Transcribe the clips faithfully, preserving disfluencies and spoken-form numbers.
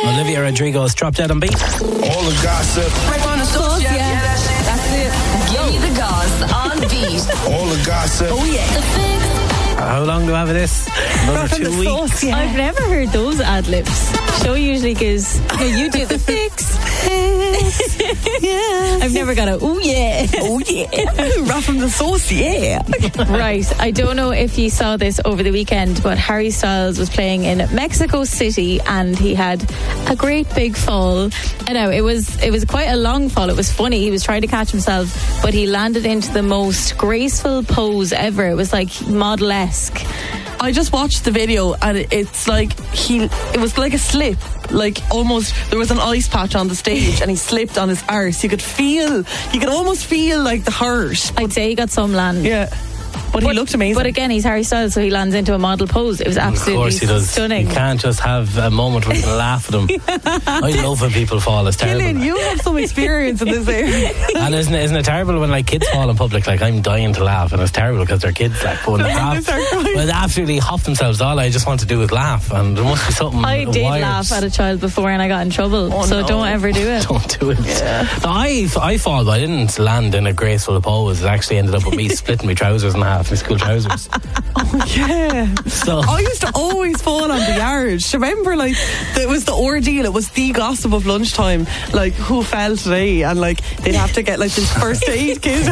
Olivia Rodrigo's Drop Dead on Beat. All the gossip. Right on the sauce, yeah. yeah. That's it. Give me the goss on Beat. All the gossip. Oh yeah. The Fix. How long do I have of this? Another two weeks. Sauce, yeah. I've never heard those ad libs. Show usually gives. No, you do the fix. Yeah. I've never got a oh yeah. Oh yeah. Right from the sauce, yeah. Right. I don't know if you saw this over the weekend, but Harry Styles was playing in Mexico City and he had a great big fall. I know it was it was quite a long fall. It was funny. He was trying to catch himself, but he landed into the most graceful pose ever. It was like model-esque. I just watched the video and it's like he, it was like a slip, like almost there was an ice patch on the stage and he slipped on his arse. You could feel, you could almost feel like the hurt. I'd say he got some land. Yeah. But, but he looked amazing. But again, he's Harry Styles, so he lands into a model pose. It was absolutely of course he does. stunning. You can't just have a moment where you can laugh at him. I love when people fall. It's terrible. Gillian, you have some experience in this area. And isn't it, isn't it terrible when like kids fall in public? Like I'm dying to laugh, and it's terrible because they're kids. Like but when they laugh, when they absolutely huff themselves, all I just want to do is laugh, and there must be something. I did wired. laugh at a child before, and I got in trouble. Oh, so no. don't ever do it. Don't do it. Yeah. No, I I fall, but I didn't land in a graceful pose. It actually ended up with me splitting my trousers in half, my school trousers. Oh yeah. So I used to always fall on the yard. Do you remember, like, it was the ordeal. It was the gossip of lunchtime. Like, who fell today? And like, they'd have to get like this first aid kit.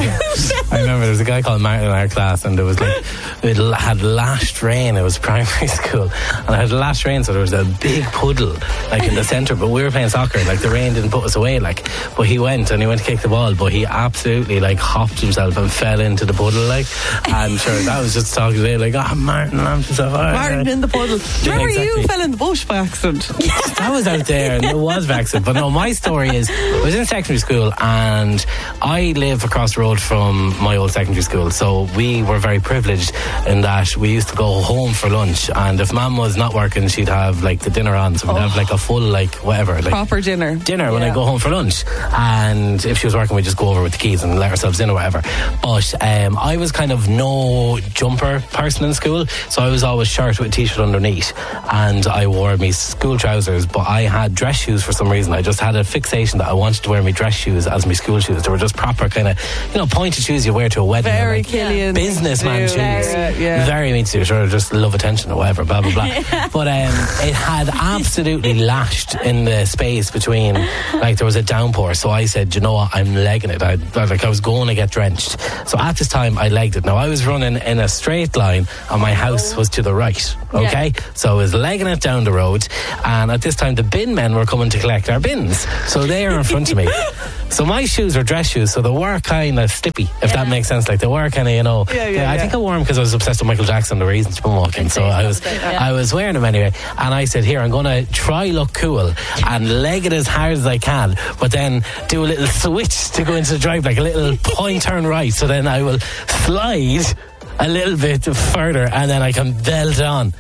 I remember there was a guy called Martin in our class, and there was like it had lashed rain. It was primary school, and it had lashed rain, so there was a big puddle like in the centre. But we were playing soccer. Like the rain didn't put us away. Like, but he went and he went to kick the ball, but he absolutely like hopped himself and fell into the puddle. Like, I'm sure that was just talking today. Like, oh, Martin, I'm just oh, Martin in the puddle. Do you remember exactly. you fell in the bush by accident? That was out there, and it was by accident. But no, my story is I was in secondary school, and I live across the road from my old secondary school, so we were very privileged in that we used to go home for lunch, and if Mum was not working, she'd have like the dinner on, so we'd oh. have like a full like whatever like proper dinner dinner yeah. when I go home for lunch. And if she was working, we'd just go over with the keys and let ourselves in or whatever. But um, I was kind of no jumper person in school, so I was always shirt with a t-shirt underneath, and I wore me school trousers, but I had dress shoes for some reason. I just had a fixation that I wanted to wear my dress shoes as my school shoes. They were just proper kind of, you know, pointed shoes you wear to a wedding. Very like Killian. Businessman shoes. Very, yeah. Very me too. Sure, just love attention or whatever, blah, blah, blah. But um, it had absolutely lashed in the space between, like there was a downpour, so I said, you know what, I'm legging it. I, like I was going to get drenched. So at this time, I legged it. Now I was running in a straight line, and my house was to the right, okay? Yeah. So I was legging it down the road, and at this time the bin men were coming to collect our bins, so they are in front of me. So my shoes were dress shoes, so they were kind of slippy, if yeah. that makes sense. Like they were kind of, you know, yeah, yeah, I yeah. think I wore them because I was obsessed with Michael Jackson, the reasons to walking. So I was, yeah. I was wearing them anyway, and I said, here, I'm going to try look cool and leg it as hard as I can, but then do a little switch to go into the drive, like a little point turn right, so then I will slide a little bit further, and then I can belt on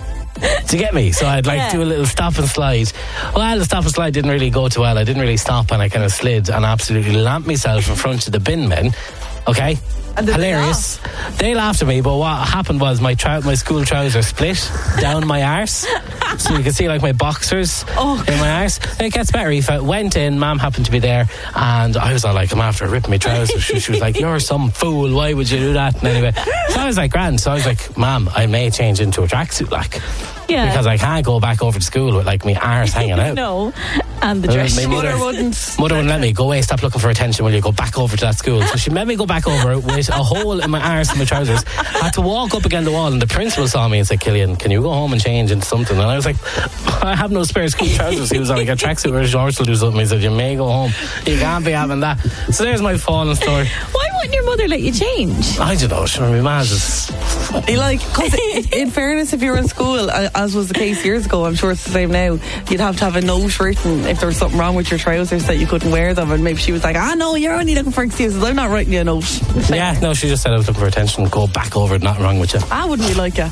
to get me. So I'd like yeah. do a little stop and slide. Well, the stop and slide didn't really go too well. I didn't really stop, and I kind of slid and absolutely lamped myself in front of the bin men. Okay, and hilarious. They, they laughed at me, but what happened was my trou- my school trousers split down my arse, so you could see like my boxers oh, in my arse. It gets better. If I went in, Mum happened to be there, and I was all like, I'm after ripping my trousers. she, she was like, you're some fool, why would you do that? And anyway, so I was like, grand. So I was like, Mum, I may change into a tracksuit, like, yeah, because I can't go back over to school with like my arse hanging out. No, and the dress. My mother wouldn't. Mother wouldn't let me. Go away, stop looking for attention, will you? Go back over to that school. So she made me go back over with a hole in my arse and my trousers. I had to walk up against the wall, and the principal saw me and said, Killian, can you go home and change into something? And I was like, I have no spare school trousers. He was like, a tracksuit or a shorts will do something. He said, you may go home. You can't be having that. So there's my falling story. Why wouldn't your mother let you change? I don't know. Sure, my mad is... Like, cause in fairness, if you were in school, as was the case years ago, I'm sure it's the same now, you'd have to have a note written if there was something wrong with your trousers that you couldn't wear them, and maybe she was like, ah no, you're only looking for excuses, I'm not writing you a note. Yeah, no, she just said I was looking for attention. Go back over it, not wrong with you. I wouldn't be like you.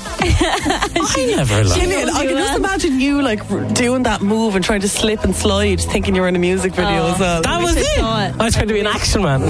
I never like Gillian, I can just imagine you like doing that move and trying to slip and slide, thinking you were in a music video oh, as well. That was it. I was trying to be an action man.